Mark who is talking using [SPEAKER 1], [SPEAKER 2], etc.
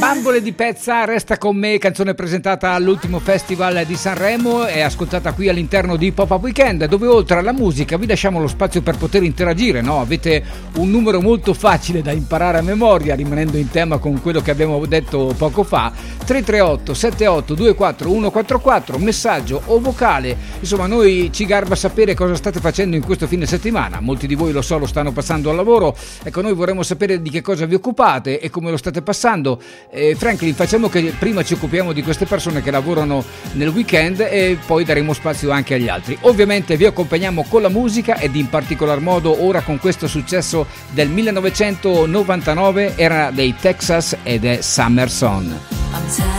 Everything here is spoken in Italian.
[SPEAKER 1] Bambole di Pezza, Resta con me, canzone presentata all'ultimo festival di Sanremo e ascoltata qui all'interno di Pop-Up Weekend, dove oltre alla musica vi lasciamo lo spazio per poter interagire, no? Avete un numero molto facile da imparare a memoria, rimanendo in tema con quello che abbiamo detto poco fa: 338 78 24 144, messaggio o vocale. Insomma, noi ci garba sapere cosa state facendo in questo fine settimana. Molti di voi, lo so, lo stanno passando al lavoro. Ecco, noi vorremmo sapere di che cosa vi occupate e come lo state passando. Franklin, facciamo che prima ci occupiamo di queste persone che lavorano nel weekend e poi daremo spazio anche agli altri. Ovviamente vi accompagniamo con la musica ed in particolar modo ora con questo successo del 1999, era dei Texas ed è Summer Son.